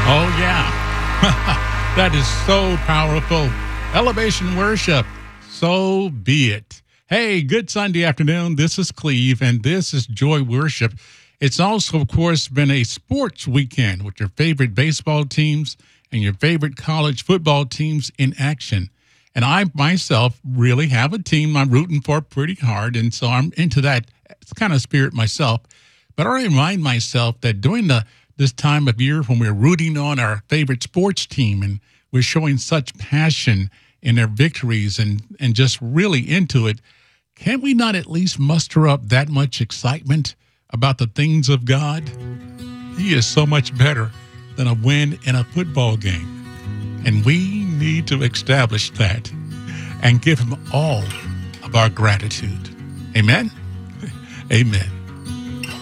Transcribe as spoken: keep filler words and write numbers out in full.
Oh, yeah. That is so powerful. Elevation worship. So be it. Hey, good Sunday afternoon. This is Cleve, and this is Joy Worship. It's also, of course, been a sports weekend with your favorite baseball teams and your favorite college football teams in action. And I myself really have a team I'm rooting for pretty hard, and so I'm into that kind of spirit myself. But I remind myself that during the this time of year when we're rooting on our favorite sports team and we're showing such passion in their victories and, and just really into it, can we not at least muster up that much excitement about the things of God? He is so much better than a win in a football game. And we need to establish that and give him all of our gratitude. Amen? Amen.